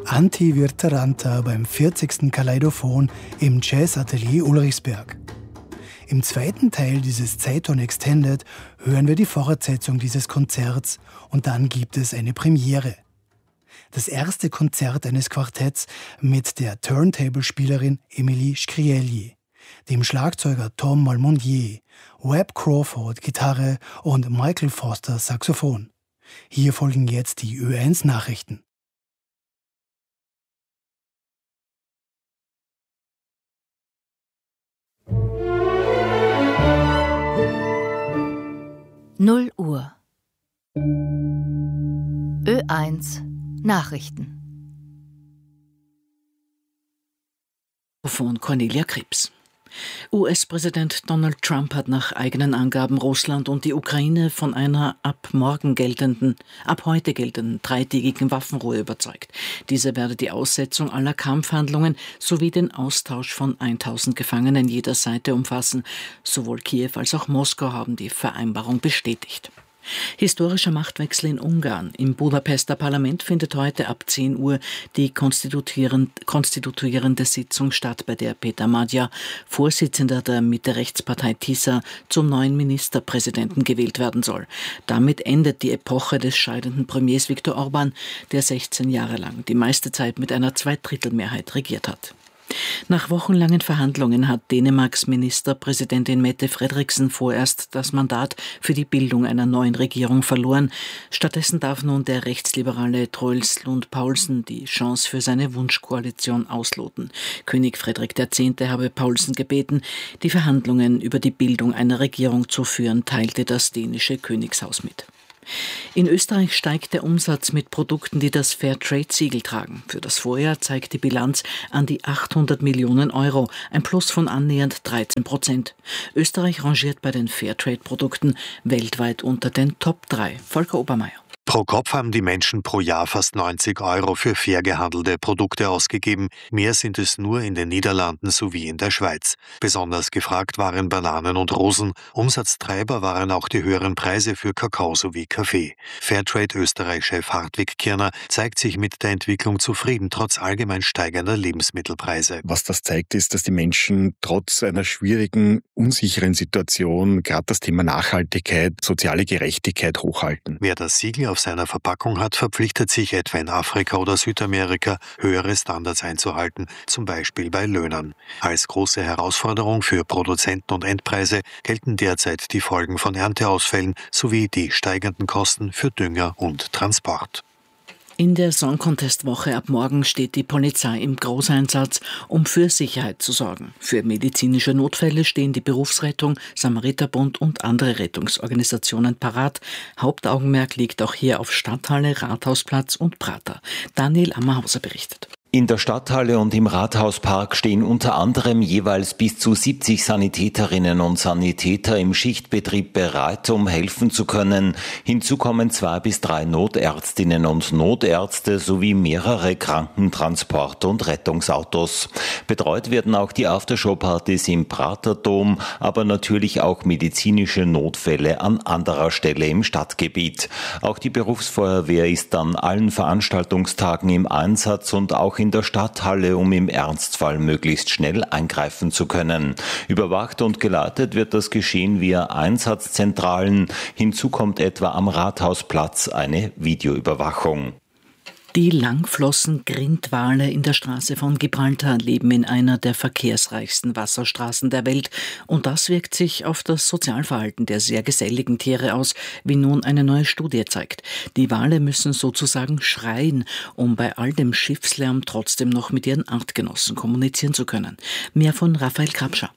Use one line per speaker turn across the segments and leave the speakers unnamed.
Antti Virtaranta beim 40. Kaleidophon im Jazzatelier Ulrichsberg. Im zweiten Teil dieses Zeiton Extended hören wir die Fortsetzung dieses Konzerts und dann gibt es eine Premiere. Das erste Konzert eines Quartetts mit der Turntable-Spielerin Emilie Skrieli, dem Schlagzeuger Tom Malmondier, Webb Crawford Gitarre und Michael Foster Saxophon. Hier folgen jetzt die Ö1 Nachrichten.
Uhr. Ö1 Nachrichten.
Von Cornelia Krebs. US-Präsident Donald Trump hat nach eigenen Angaben Russland und die Ukraine von einer ab heute geltenden 3-tägigen Waffenruhe überzeugt. Diese werde die Aussetzung aller Kampfhandlungen sowie den Austausch von 1000 Gefangenen jeder Seite umfassen. Sowohl Kiew als auch Moskau haben die Vereinbarung bestätigt. Historischer Machtwechsel in Ungarn. Im Budapester Parlament findet heute ab 10 Uhr die konstituierende Sitzung statt, bei der Peter Magyar, Vorsitzender der Mitte-Rechtspartei TISA, zum neuen Ministerpräsidenten gewählt werden soll. Damit endet die Epoche des scheidenden Premiers Viktor Orbán, der 16 Jahre lang die meiste Zeit mit einer Zweidrittelmehrheit regiert hat. Nach wochenlangen Verhandlungen hat Dänemarks Ministerpräsidentin Mette Frederiksen vorerst das Mandat für die Bildung einer neuen Regierung verloren. Stattdessen darf nun der rechtsliberale Truls Lund Poulsen die Chance für seine Wunschkoalition ausloten. König Frederik X. habe Poulsen gebeten, die Verhandlungen über die Bildung einer Regierung zu führen, teilte das dänische Königshaus mit. In Österreich steigt der Umsatz mit Produkten, die das Fairtrade-Siegel tragen. Für das Vorjahr zeigt die Bilanz an die 800 Millionen Euro, ein Plus von annähernd 13%. Österreich rangiert bei den Fairtrade-Produkten weltweit unter den Top 3. Volker Obermeier.
Pro Kopf haben die Menschen pro Jahr fast 90 Euro für fair gehandelte Produkte ausgegeben. Mehr sind es nur in den Niederlanden sowie in der Schweiz. Besonders gefragt waren Bananen und Rosen. Umsatztreiber waren auch die höheren Preise für Kakao sowie Kaffee. Fairtrade Österreich-Chef Hartwig Kirner zeigt sich mit der Entwicklung zufrieden, trotz allgemein steigender Lebensmittelpreise.
Was das zeigt, ist, dass die Menschen trotz einer schwierigen, unsicheren Situation gerade das Thema Nachhaltigkeit, soziale Gerechtigkeit hochhalten.
Wer das Siegel auf seiner Verpackung hat, verpflichtet sich etwa in Afrika oder Südamerika, höhere Standards einzuhalten, zum Beispiel bei Löhnern. Als große Herausforderung für Produzenten und Endpreise gelten derzeit die Folgen von Ernteausfällen sowie die steigenden Kosten für Dünger und Transport.
In der Song Contest Woche ab morgen steht die Polizei im Großeinsatz, um für Sicherheit zu sorgen. Für medizinische Notfälle stehen die Berufsrettung, Samariterbund und andere Rettungsorganisationen parat. Hauptaugenmerk liegt auch hier auf Stadthalle, Rathausplatz und Prater. Daniel Ammerhauser berichtet.
In der Stadthalle und im Rathauspark stehen unter anderem jeweils bis zu 70 Sanitäterinnen und Sanitäter im Schichtbetrieb bereit, um helfen zu können. Hinzu kommen 2 bis 3 Notärztinnen und Notärzte sowie mehrere Krankentransport- und Rettungsautos. Betreut werden auch die Aftershow-Partys im Praterdom, aber natürlich auch medizinische Notfälle an anderer Stelle im Stadtgebiet. Auch die Berufsfeuerwehr ist an allen Veranstaltungstagen im Einsatz und auch in der Stadthalle, um im Ernstfall möglichst schnell eingreifen zu können. Überwacht und geleitet wird das Geschehen via Einsatzzentralen. Hinzu kommt etwa am Rathausplatz eine Videoüberwachung.
Die Langflossen-Grindwale in der Straße von Gibraltar leben in einer der verkehrsreichsten Wasserstraßen der Welt. Und das wirkt sich auf das Sozialverhalten der sehr geselligen Tiere aus, wie nun eine neue Studie zeigt. Die Wale müssen sozusagen schreien, um bei all dem Schiffslärm trotzdem noch mit ihren Artgenossen kommunizieren zu können. Mehr von Raphael Krabscher.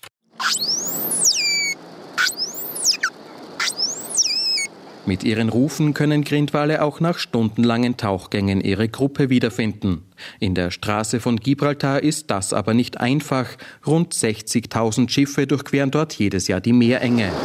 Mit ihren Rufen können Grindwale auch nach stundenlangen Tauchgängen ihre Gruppe wiederfinden. In der Straße von Gibraltar ist das aber nicht einfach. Rund 60.000 Schiffe durchqueren dort jedes Jahr die Meerenge.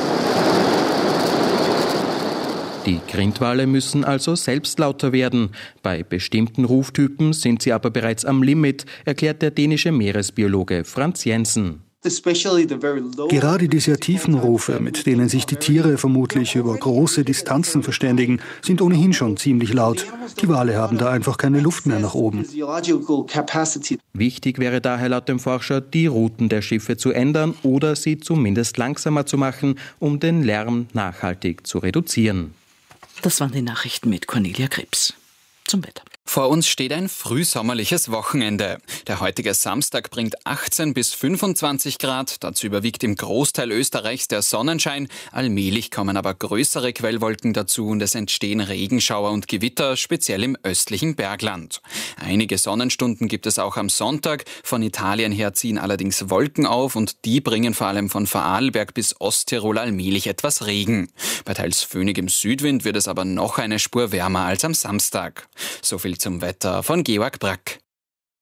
Die Grindwale müssen also selbst lauter werden. Bei bestimmten Ruftypen sind sie aber bereits am Limit, erklärt der dänische Meeresbiologe Franz Jensen.
Gerade die sehr tiefen Rufe, mit denen sich die Tiere vermutlich über große Distanzen verständigen, sind ohnehin schon ziemlich laut. Die Wale haben da einfach keine Luft mehr nach oben.
Wichtig wäre daher laut dem Forscher, die Routen der Schiffe zu ändern oder sie zumindest langsamer zu machen, um den Lärm nachhaltig zu reduzieren.
Das waren die Nachrichten mit Cornelia Krebs. Zum Wetter.
Vor uns steht ein frühsommerliches Wochenende. Der heutige Samstag bringt 18 bis 25 Grad. Dazu überwiegt im Großteil Österreichs der Sonnenschein. Allmählich kommen aber größere Quellwolken dazu und es entstehen Regenschauer und Gewitter, speziell im östlichen Bergland. Einige Sonnenstunden gibt es auch am Sonntag. Von Italien her ziehen allerdings Wolken auf und die bringen vor allem von Vorarlberg bis Osttirol allmählich etwas Regen. Bei teils föhnigem Südwind wird es aber noch eine Spur wärmer als am Samstag. So viel zum Wetter von Georg Brack.